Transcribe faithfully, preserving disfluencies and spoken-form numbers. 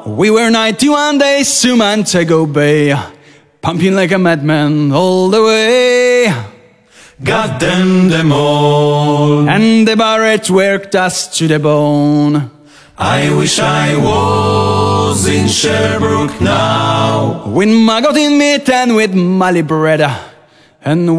We were ninety-one days to Montego Bay, pumping like a madman all the way. Got them them all, And the barrett worked us to the bone. I wish I was in Sherbrooke now, With maggot in meat and with Mali bread, and